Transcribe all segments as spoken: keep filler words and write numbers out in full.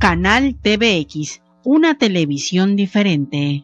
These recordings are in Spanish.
Canal T V X, una televisión diferente.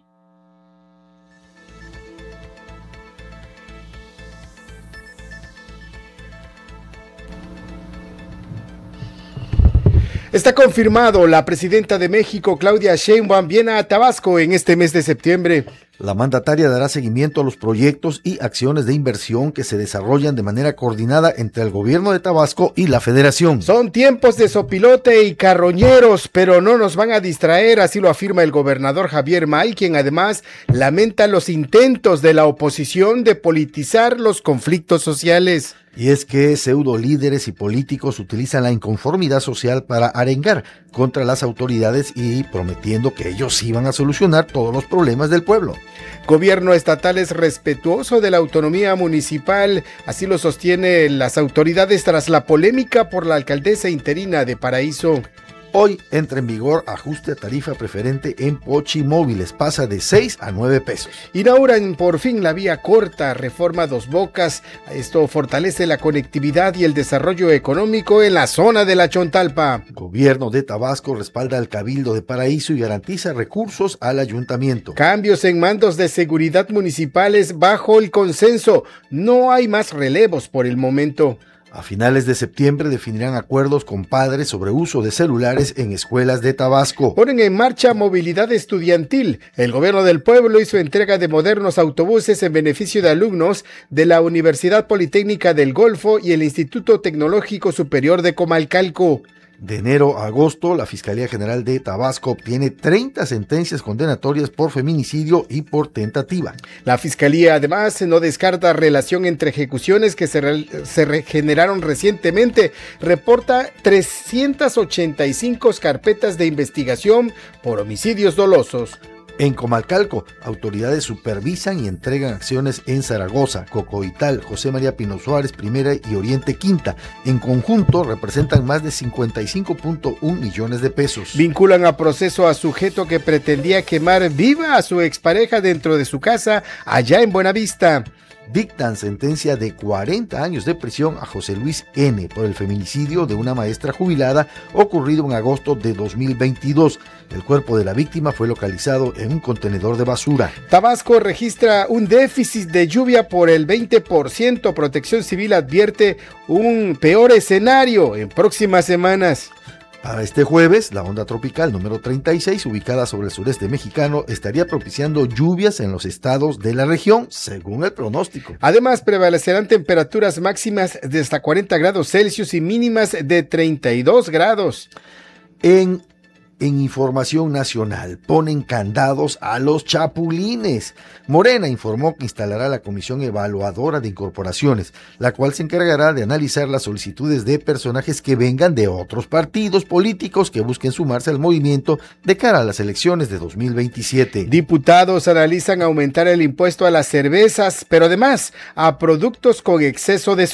Está confirmado, la presidenta de México, Claudia Sheinbaum, viene a Tabasco en este mes de septiembre. La mandataria dará seguimiento a los proyectos y acciones de inversión que se desarrollan de manera coordinada entre el gobierno de Tabasco y la Federación. Son tiempos de sopilote y carroñeros, pero no nos van a distraer, así lo afirma el gobernador Javier May, quien además lamenta los intentos de la oposición de politizar los conflictos sociales. Y es que pseudo líderes y políticos utilizan la inconformidad social para arengar contra las autoridades y prometiendo que ellos iban a solucionar todos los problemas del pueblo. Gobierno estatal es respetuoso de la autonomía municipal, así lo sostienen las autoridades tras la polémica por la alcaldesa interina de Paraíso. Hoy entra en vigor ajuste a tarifa preferente en Pochimóviles, pasa de seis a nueve pesos. Inauguran por fin la vía corta, reforma Dos Bocas. Esto fortalece la conectividad y el desarrollo económico en la zona de la Chontalpa. Gobierno de Tabasco respalda al Cabildo de Paraíso y garantiza recursos al ayuntamiento. Cambios en mandos de seguridad municipales bajo el consenso. No hay más relevos por el momento. A finales de septiembre definirán acuerdos con padres sobre uso de celulares en escuelas de Tabasco. Ponen en marcha movilidad estudiantil. El gobierno del pueblo hizo entrega de modernos autobuses en beneficio de alumnos de la Universidad Politécnica del Golfo y el Instituto Tecnológico Superior de Comalcalco. De enero a agosto, la Fiscalía General de Tabasco obtiene treinta sentencias condenatorias por feminicidio y por tentativa. La Fiscalía además no descarta relación entre ejecuciones que se, re, se re, generaron recientemente. Reporta trescientas ochenta y cinco carpetas de investigación por homicidios dolosos. En Comalcalco, autoridades supervisan y entregan acciones en Zaragoza, Cocoital, José María Pino Suárez Primera y Oriente Quinta. En conjunto representan más de cincuenta y cinco punto uno millones de pesos. Vinculan a proceso a sujeto que pretendía quemar viva a su expareja dentro de su casa allá en Buenavista. Dictan sentencia de cuarenta años de prisión a José Luis N. por el feminicidio de una maestra jubilada ocurrido en agosto de dos mil veintidós. El cuerpo de la víctima fue localizado en un contenedor de basura. Tabasco registra un déficit de lluvia por el veinte por ciento. Protección Civil advierte un peor escenario en próximas semanas. Para este jueves, la onda tropical número treinta y seis, ubicada sobre el sureste mexicano, estaría propiciando lluvias en los estados de la región, según el pronóstico. Además, prevalecerán temperaturas máximas de hasta cuarenta grados Celsius y mínimas de treinta y dos grados. En En información nacional, ponen candados a los chapulines. Morena informó que instalará la Comisión Evaluadora de Incorporaciones, la cual se encargará de analizar las solicitudes de personajes que vengan de otros partidos políticos que busquen sumarse al movimiento de cara a las elecciones de dos mil veintisiete. Diputados analizan aumentar el impuesto a las cervezas, pero además a productos con exceso de